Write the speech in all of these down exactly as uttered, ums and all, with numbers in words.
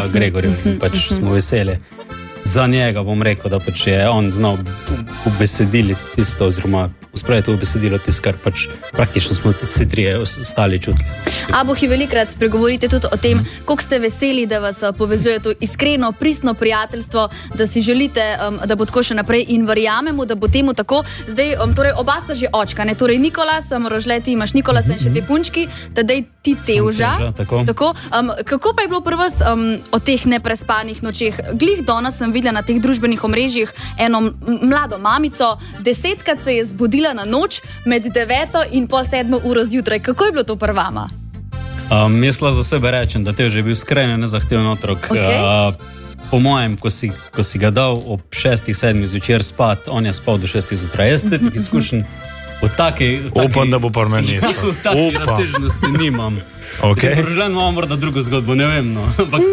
Gregorjem, uh-huh, pač uh-huh. smo veseli. Za njega bom rekel, da pač je on znal ubesediliti tisto, oziroma uspraviti ubesedilo tisto, kar pač praktično smo vsi trije ostali čutili. A bohi velikrat spregovorite tudi o tem, koliko ste veseli, da vas povezuje to iskreno, pristno prijateljstvo, da si želite, um, da bo tako še naprej in verjamemo, da bo temu tako. Zdaj, um, torej, oba sta že očka, ne? Torej, Nikolas, Rožle, ti imaš Nikolasa in še dve punčki, tadej ti Tevža. Tevža, tako. tako. Um, kako pa je bilo pri vas um, o teh neprespanih nočeh? Glih danes sem videla na teh družbenih omrežjih eno mlado mamico, desetkrat se je zbudila na noč med deveto in pol sedmo uro zjutraj. Kako je bilo to pri vama? Um, jaz za sebe rečem, da Tevž je bil skrajno nezahteven otrok. Okay. Uh, po mojem, ko si, ko si ga dal ob šestih, sedmih zvečer spat, on je spal do šestih zjutraj. Jaz ste izkušen v taki... Upam, da bo par meni isto. V taki razsežnosti nimam. Okay. Rožlen imamo morda drugo zgodbo, ne vem, no.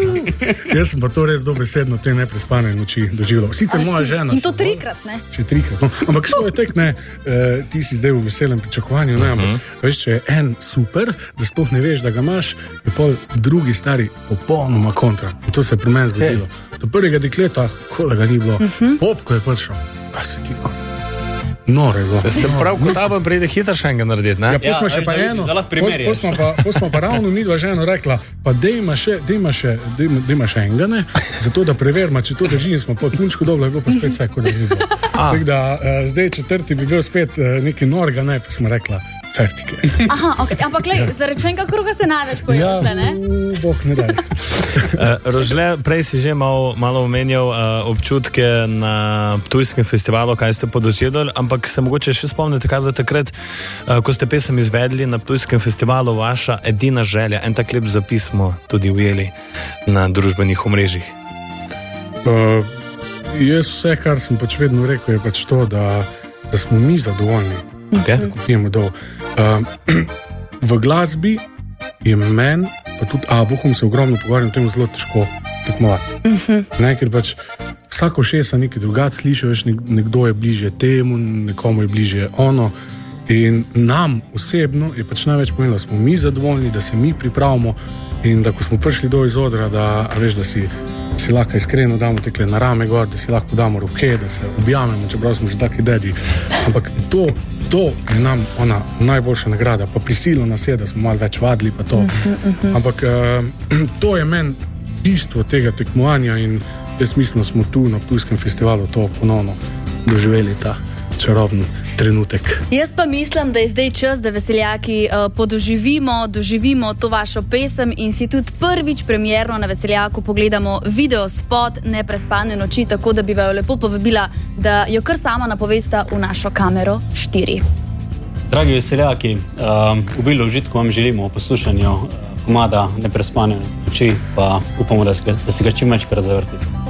Jaz sem pa to res dobesedno te neprespane noči doživljal. Sicer moja žena... In to trikrat, ne? Še trikrat, no. Ampak šlo je tek, ne, uh, ti si zdaj v veselem pričakovanju, ne, ampak uh-huh. veš, če je en super, da sploh ne veš, da ga imaš, je pol drugi stari popolnoma kontra. In to se je pri meni zgodilo. Okay. Do prvega dekleta, ko da ga ni bilo, uh-huh. pop, ko je prišel, kaj se kiko. Nore je bilo. Se prav, ko ta vam pride hitro še enega narediti, ne? Ja, pol smo še pa eno, pol smo pa, pol smo pa ravno midva ženo rekla, pa dejma še, dejma še, dejma, dejma še enega, ne, zato da preverima, če to drži, in smo pod punčko dobro, je bilo pa spet vse, ko da ni bilo. Tako da, uh, zdaj četrti bi bil spet uh, neki norga, ne, pa smo rekla, fertike. Aha, okay. Ampak lej, za rečenka kruga se največ pojašle, ne? Ja, bok ne daj. uh, Rožle, prej si že malo, malo omenjal uh, občutke na Ptujskem festivalu, kaj ste podoživljali, ampak se mogoče še spomnite, kaj da takrat, uh, ko ste pesem izvedli na Ptujskem festivalu, vaša edina želja, en tak lep zapis smo tudi ujeli na družbenih omrežjih. Uh, jaz vse, kar sem pač vedno rekel, je pač to, da, da smo mi zadovoljni. Okay. Uh, v glasbi je men, pa tudi Abuhom se ogromno pogovarjam, o tem zelo težko tekmovati. Uh-huh. Ne, ker pač vsako šesa nekaj drugače sliši, veš, nekdo je bližje temu, nekomu je bližje ono. In nam osebno je pač največ pomenilo, da smo mi zadovoljni, da se mi pripravimo in da ko smo prišli do iz odra, da veš, da si, si lahko iskreno damo tekle na rame gor, da si lahko damo roke, da se objamemo, čeprav smo že taki dedi. Ampak to, to je nam ona najboljša nagrada, pa prisilno nas je, da smo malo več vadili, pa to. Ampak uh, to je meni bistvo tega tekmovanja in jaz mislim, da smo tu na Ptujskem festivalu to ponovno doživeli, ta čarobni trenutek. Jaz pa mislim, da je zdaj čas, da veseljaki uh, podoživimo, doživimo to vašo pesem in si tudi prvič premierno na Veseljaku pogledamo video spot Neprespane noči, tako da bi vaju lepo povabila, da jo kar sama napovesta v našo kamero štiri. Dragi veseljaki, uh, obilo užitku vam želimo v poslušanju uh, komada Neprespane noči, pa upamo, da, da si ga čim večkrat zavrtite.